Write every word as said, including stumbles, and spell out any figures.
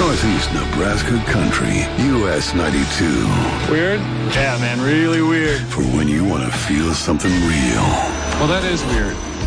Northeast Nebraska country, U S ninety-two. Weird? Yeah, man, really weird. For when you want to feel something real. Well, that is weird.